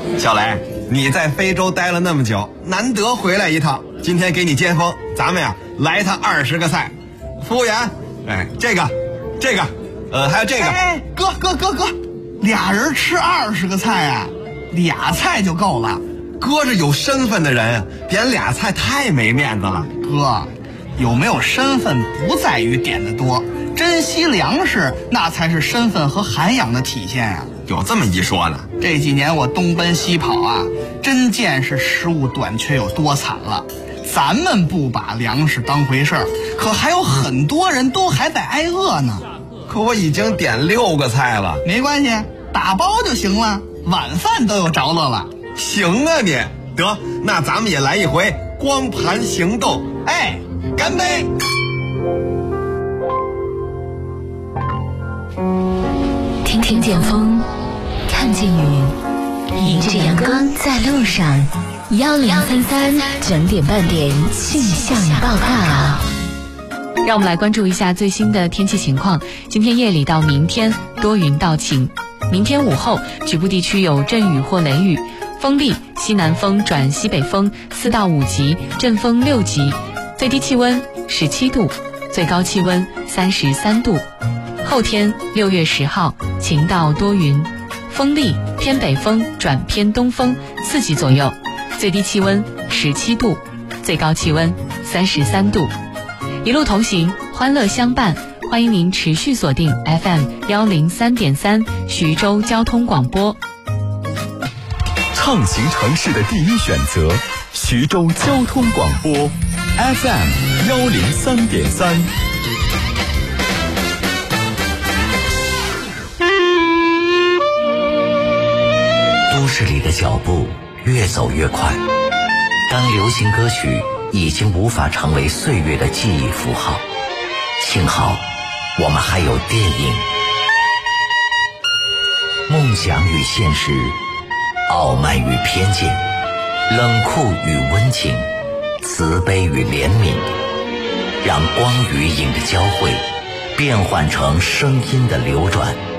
小雷，你在非洲待了那么久，难得回来一趟，今天给你接风，咱们呀来他20个菜。服务员，哎，这个，还有这个。 哎，哥，俩人吃20个菜啊，俩菜就够了。 哥是有身份的人，点俩菜太没面子了。 哥，有没有身份不在于点的多，珍惜粮食那才是身份和涵养的体现啊。 有这么一说呢？ 这几年我东奔西跑啊，真见识食物短缺有多惨了。咱们不把粮食当回事儿，可还有很多人都还在挨饿呢。 可我已经点6个菜了。 没关系，打包就行了，晚饭都有着落了。 行啊你，得，那咱们也来一回光盘行动。 哎，干杯！ 听见风，看见雨，迎着阳光在路上。1033整点半点气象报告。 让我们来关注一下最新的天气情况。今天夜里到明天多云到晴，明天午后局部地区有阵雨或雷雨，风力西南风转西北风4到5级，阵风6级，最低气温17度，最高气温33度。后天6月10号晴到多云，风力偏北风转偏东风4级左右，最低气温17度，最高气温33度。一路同行，欢乐相伴，欢迎您持续锁定 FM103.3 徐州交通广播。 畅行城市的第一选择，徐州交通广播 FM103.3。 都市里的脚步越走越快，当流行歌曲已经无法成为岁月的记忆符号，幸好我们还有电影。梦想与现实，傲慢与偏见，冷酷与温情，慈悲与怜悯，让光与影的交汇变换成声音的流转。